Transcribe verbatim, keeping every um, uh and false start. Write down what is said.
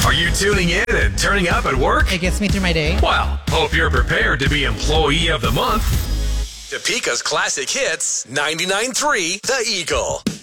Are you tuning in and turning up at work? It gets me through my day. Well, hope you're prepared to be Employee of the Month. Topeka's Classic Hits, ninety-nine point three The Eagle.